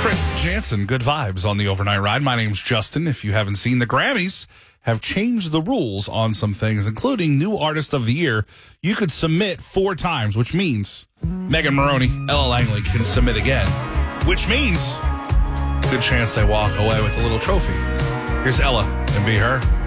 Chris Jansen, good vibes on the overnight ride. My name's Justin. If you haven't seen, the Grammys have changed the rules on some things, including New Artist of the Year. You could submit 4 times, which means Megan Maroney, Ella Langley can submit again, which means good chance they walk away with a little trophy. Here's Ella and Be Her.